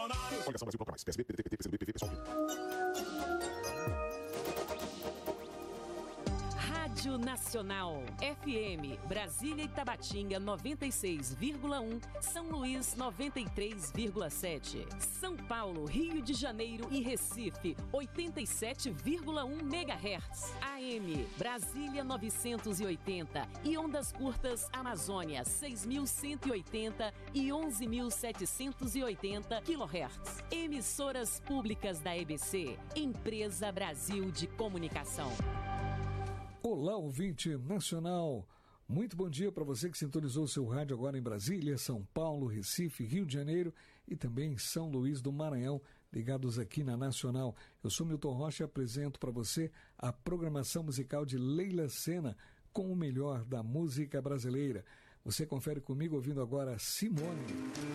Bolsonaro. Coligação Brasil Popular, PSB, PDT, PT, PCdoB, PV, PSOL. Rádio Nacional, FM, Brasília e Tabatinga 96,1, São Luís 93,7, São Paulo, Rio de Janeiro e Recife 87,1 MHz, AM, Brasília 980 e ondas curtas Amazônia 6.180 e 11.780 kHz. Emissoras públicas da EBC, Empresa Brasil de Comunicação. Olá, ouvinte nacional. Muito bom dia para você que sintonizou seu rádio agora em Brasília, São Paulo, Recife, Rio de Janeiro e também em São Luís do Maranhão, ligados aqui na Nacional. Eu sou Milton Rocha e apresento para você a programação musical de Leila Sena com o melhor da música brasileira. Você confere comigo ouvindo agora Simone.